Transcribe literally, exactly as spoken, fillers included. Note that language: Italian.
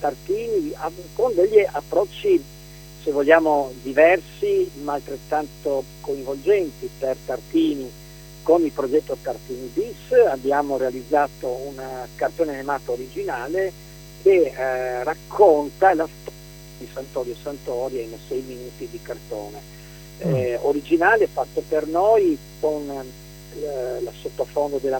Tartini, a- con degli approcci, se vogliamo, diversi ma altrettanto coinvolgenti. Per Tartini, con il progetto Tartini Bis, abbiamo realizzato un cartone animato originale che eh, racconta la storia di Sant'Olio Santoria in sei minuti di cartone. Eh, originale, fatto per noi, con eh, la sottofondo della